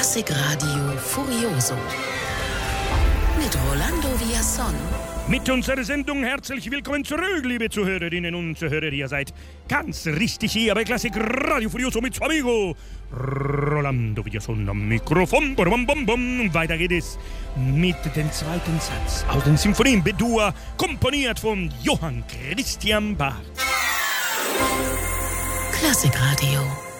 Klassikradio Furioso mit Rolando Villazón. Mit unserer Sendung herzlich willkommen zurück, liebe Zuhörerinnen und Zuhörer. Ihr seid ganz richtig hier bei Klassikradio Furioso mit Amigo Rolando Villazón am Mikrofon. Und weiter geht es mit dem zweiten Satz aus den Sinfonien B-Dur, komponiert von Johann Christian Bach. Klassikradio